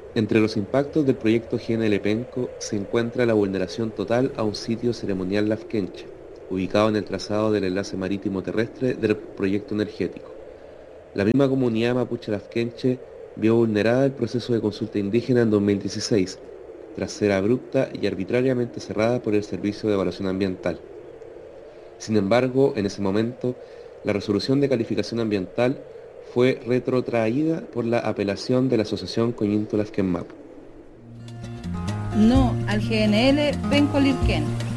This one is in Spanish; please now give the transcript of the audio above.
Entre los impactos del proyecto GNL Penco se encuentra la vulneración total a un sitio ceremonial lafkenche, ubicado en el trazado del enlace marítimo terrestre del proyecto energético. La misma comunidad mapuche lafkenche vio vulnerada el proceso de consulta indígena en 2016, tras ser abrupta y arbitrariamente cerrada por el Servicio de Evaluación Ambiental. Sin embargo, en ese momento, la resolución de calificación ambiental fue retrotraída por la apelación de la Asociación Coñinto Lafken Mapu. No al GNL Penco Lirquén.